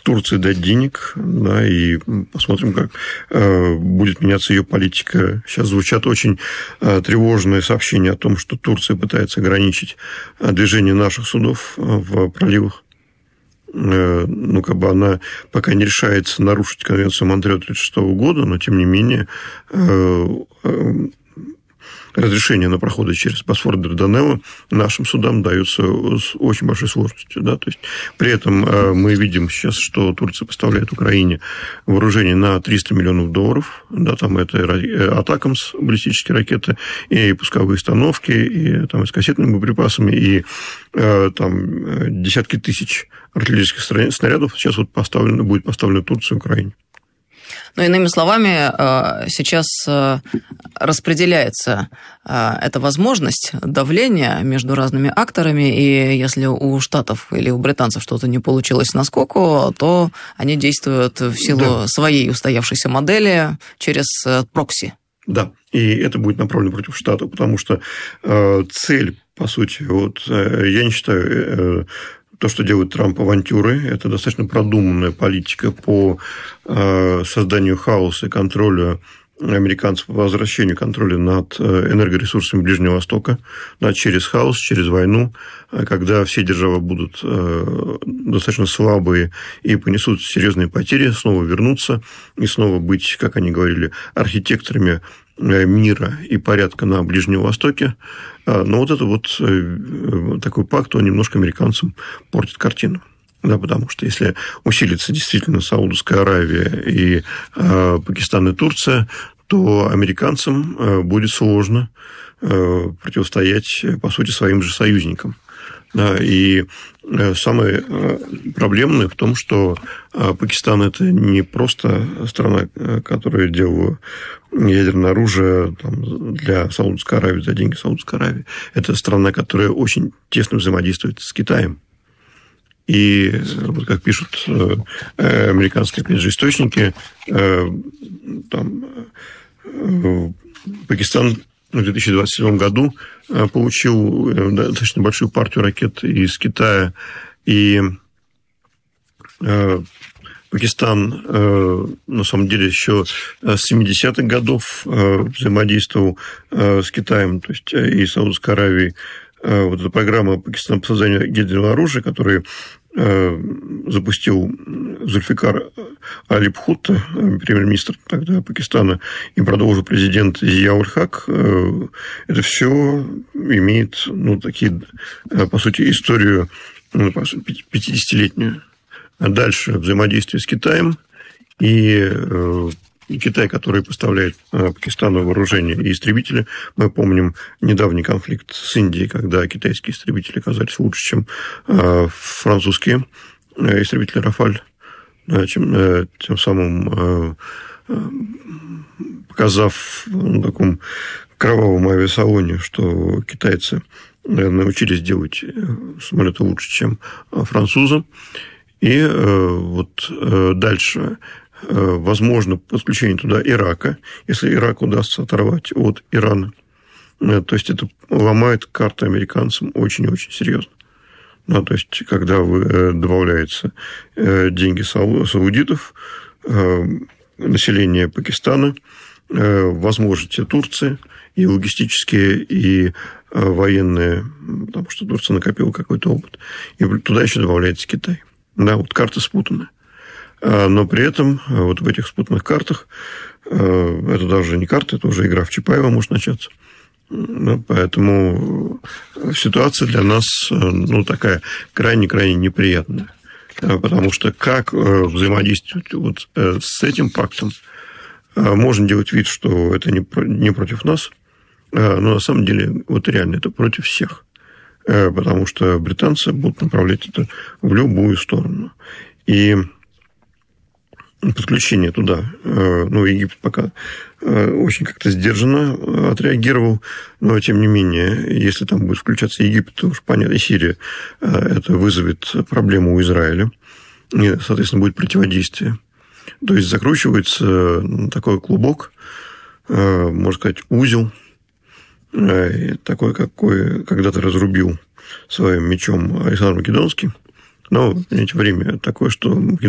Турции дать денег, да, и посмотрим, как будет меняться ее политика. Сейчас звучат очень тревожные сообщения о том, что Турция пытается ограничить движение наших судов в проливах. Она пока не решается нарушить конвенцию Монтрео 1936 года, но, тем не менее, разрешение на проходы через Босфор и Дарданеллы нашим судам даются с очень большой сложностью. Да? То есть, при этом мы видим сейчас, что Турция поставляет Украине вооружение на $300 миллионов. Да? Там это Атакамс, баллистические ракеты, и пусковые установки, и там, с кассетными боеприпасами, и там десятки тысяч артиллерийских снарядов сейчас будет поставлено Турции и Украине. Но, иными словами, сейчас распределяется эта возможность давления между разными акторами, и если у Штатов или у британцев что-то не получилось наскоку, то они действуют в силу своей устоявшейся модели через прокси. Да, и это будет направлено против Штатов, потому что цель, по сути, я не считаю... То, что делает Трамп авантюры, это достаточно продуманная политика по созданию хаоса и контроля американцев, по возвращению контроля над энергоресурсами Ближнего Востока, да, через хаос, через войну, когда все державы будут достаточно слабые и понесут серьезные потери, снова вернуться и снова быть, как они говорили, архитекторами мира и порядка на Ближнем Востоке. Но такой пакт, он немножко американцам портит картину. Да, потому что если усилится действительно Саудовская Аравия и Пакистан и Турция, то американцам будет сложно противостоять, по сути, своим же союзникам. И самое проблемное в том, что Пакистан – это не просто страна, которая делала ядерное оружие для Саудовской Аравии, за деньги Саудовской Аравии. Это страна, которая очень тесно взаимодействует с Китаем. И, как пишут американские, опять же, источники, Пакистан в 2027 году получил достаточно большую партию ракет из Китая, и Пакистан, на самом деле, еще с 70-х годов взаимодействовал с Китаем, то есть и Саудовской Аравией. Вот эта программа Пакистана по созданию ядерного оружия, которую запустил Зульфикар Али Бхутто, премьер-министр тогда Пакистана, и продолжил президент Зия-уль-Хак, это все имеет, по сути, историю 50-летнюю. А дальше взаимодействие с Китаем, и Китай, который поставляет Пакистану вооружение и истребители. Мы помним недавний конфликт с Индией, когда китайские истребители оказались лучше, чем французские истребители «Рафаль», тем самым показав в таком кровавом авиасалоне, что китайцы научились делать самолеты лучше, чем французы. И дальше возможно подключение туда Ирака, если Ирак удастся оторвать от Ирана. То есть, это ломает карты американцам очень-очень серьезно. То есть, когда добавляются деньги саудитов, население Пакистана, возможности Турции, и логистические, и военные, потому что Турция накопила какой-то опыт. И туда еще добавляется Китай. Да, карты спутаны. Но при этом в этих спутанных картах, это даже не карты, это уже игра в Чапаева может начаться. Поэтому ситуация для нас такая крайне-крайне неприятная. Потому что как взаимодействовать с этим пактом, можно делать вид, что это не против нас, но на самом деле реально это против всех. Потому что британцы будут направлять это в любую сторону. И подключение туда, Египет пока очень как-то сдержанно отреагировал, но, тем не менее, если там будет включаться Египет, то уж понятно, и Сирия, это вызовет проблему у Израиля, и, соответственно, будет противодействие. То есть, закручивается такой клубок, можно сказать, узел, такой, какой когда-то разрубил своим мечом Александр Македонский. Но, понимаете, время такое, что